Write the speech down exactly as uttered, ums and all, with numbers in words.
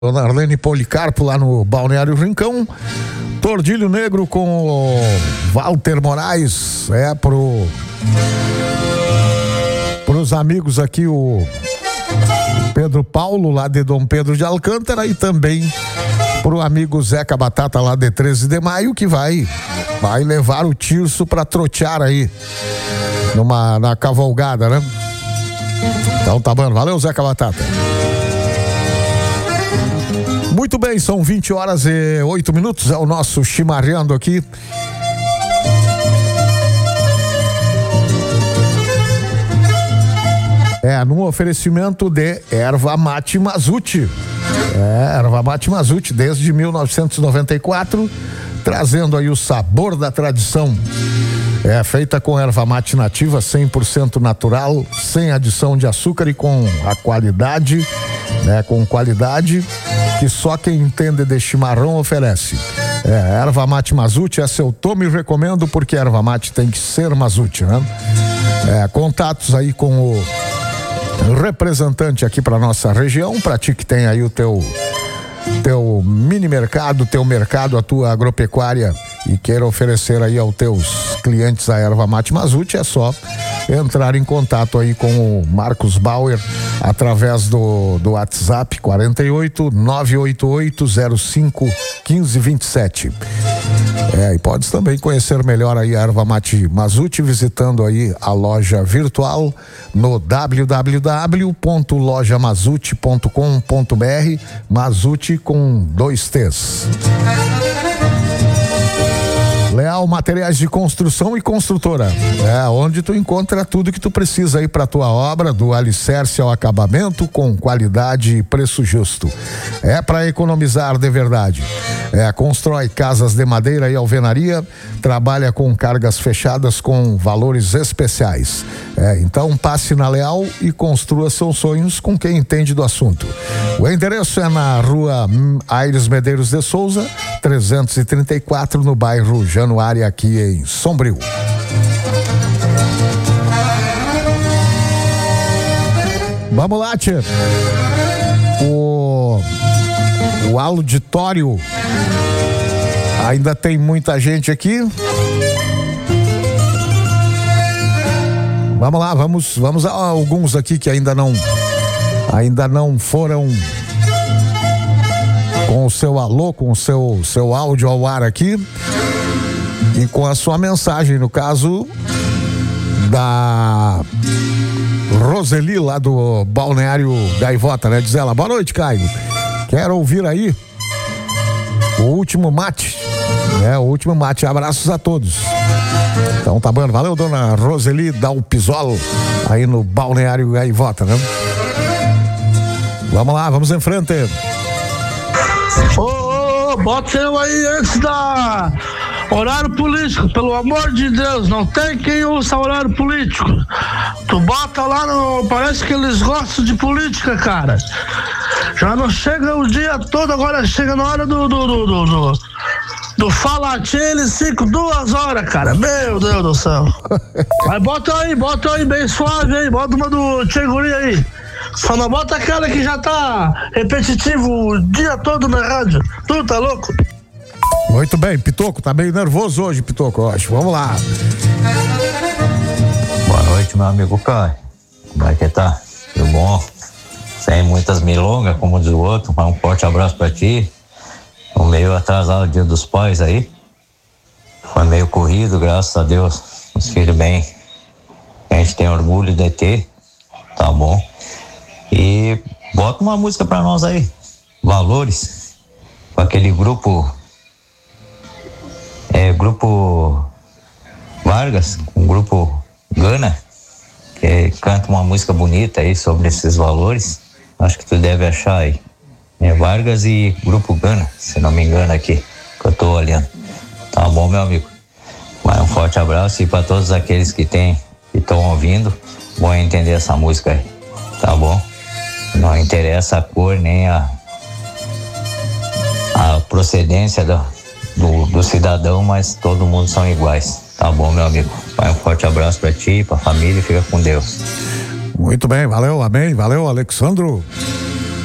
Dona Arlene Policarpo lá no Balneário Rincão. Tordilho Negro com o Walter Moraes, é pro pros amigos aqui, o Pedro Paulo lá de Dom Pedro de Alcântara, e também pro amigo Zeca Batata lá de treze de maio, que vai vai levar o Tirso pra trotear aí numa, na cavalgada, né? Então tá bom, valeu Zeca Batata. Muito bem, são vinte horas e oito minutos, é o nosso chimarreando aqui. É, num oferecimento de Erva Mate Mazzucchi. É, Erva Mate Mazzucchi, desde mil novecentos e noventa e quatro, trazendo aí o sabor da tradição. É feita com erva mate nativa, cem por cento natural, sem adição de açúcar e com a qualidade, né, com qualidade que só quem entende de chimarrão oferece. É, erva mate Mazzucchi, essa eu tomo e recomendo, porque erva mate tem que ser Mazzucchi, né? É, contatos aí com o representante aqui para nossa região, para ti que tem aí o teu teu mini mercado, teu mercado, a tua agropecuária, e queira oferecer aí aos teus clientes a erva mate Mazzucchi, é só entrar em contato aí com o Marcos Bauer através do, do WhatsApp quarenta e oito, nove oito oito, zero cinco, um cinco dois sete. É, e podes também conhecer melhor aí a erva mate Mazzucchi visitando aí a loja virtual no w w w ponto loja mazzucchi ponto com ponto b r, Mazzucchi com dois T's. Leal Materiais de Construção e Construtora, é onde tu encontra tudo que tu precisa aí para tua obra, do alicerce ao acabamento, com qualidade e preço justo. É para economizar de verdade. É, constrói casas de madeira e alvenaria, trabalha com cargas fechadas com valores especiais. É, então passe na Leal e construa seus sonhos com quem entende do assunto. O endereço é na rua Aires Medeiros de Souza, trezentos e trinta e quatro, no bairro Januária, aqui em Sombrio. Vamos lá, tia. O, o auditório, ainda tem muita gente aqui. Vamos lá, vamos, vamos a alguns aqui que ainda não, ainda não foram com o seu alô, com o seu, seu áudio ao ar aqui. E com a sua mensagem, no caso da Roseli, lá do Balneário Gaivota, né? Diz ela: boa noite, Caio. Quero ouvir aí o último mate, né? O último mate. Abraços a todos. Então tá bom, valeu, dona Roseli Dalpisol, aí no Balneário Gaivota, né? Vamos lá, vamos em frente. Ô, ô, bota eu aí antes da horário político, pelo amor de Deus, não tem quem ouça horário político. Tu bota lá no... Parece que eles gostam de política, cara. Já não chega o dia todo, agora chega na hora do... do, do, do, do, do Falatim, eles ficam duas horas, cara. Meu Deus do céu. Mas bota aí, bota aí bem suave aí, bota uma do Tcheguri aí. Só não bota aquela que já tá repetitivo o dia todo na rádio. Tu tá louco? Muito bem, Pitoco, tá meio nervoso hoje, Pitoco, eu acho. Vamos lá. Boa noite, meu amigo Caio. Como é que tá? Tudo bom? Sem muitas milongas, como diz o outro, mas um forte abraço pra ti. Tô meio atrasado o dia dos pais aí. Foi meio corrido, graças a Deus. Os filhos bem, a gente tem orgulho de ter, tá bom? E bota uma música pra nós aí, Valores, com aquele grupo, é, grupo Vargas, um grupo Gana, que canta uma música bonita aí sobre esses valores. Acho que tu deve achar aí. É Vargas e grupo Gana, se não me engano aqui, que eu tô olhando. Tá bom, meu amigo? Mas um forte abraço, e para todos aqueles que tem, que estão ouvindo, vão entender essa música aí, tá bom? Não interessa a cor nem a, a procedência do, do, do cidadão, mas todo mundo são iguais, tá bom, meu amigo? Vai um forte abraço pra ti, pra família, e fica com Deus. Muito bem, valeu, amém, valeu, Alexandro.